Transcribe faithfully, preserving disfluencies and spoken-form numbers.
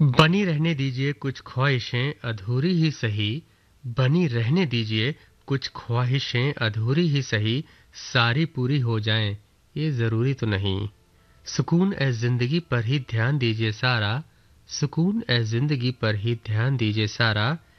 बनी रहने दीजिए कुछ ख्वाहिशें अधूरी ही सही, बनी रहने दीजिए कुछ ख्वाहिशें अधूरी ही सही, सारी पूरी हो जाएं ये ज़रूरी तो नहीं। सुकून ए ज़िंदगी पर ही ध्यान दीजिए सारा, सुकून ए ज़िंदगी पर ही ध्यान दीजिए सारा,